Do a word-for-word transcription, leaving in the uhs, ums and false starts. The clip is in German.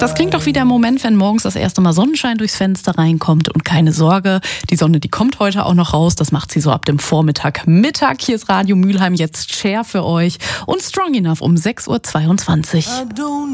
Das klingt doch wie der Moment, wenn morgens das erste Mal Sonnenschein durchs Fenster reinkommt. Und keine Sorge, die Sonne, die kommt heute auch noch raus. Das macht sie so ab dem Vormittag, Mittag. Hier ist Radio Mülheim, jetzt Cher für euch. Und Strong Enough um sechs Uhr zweiundzwanzig.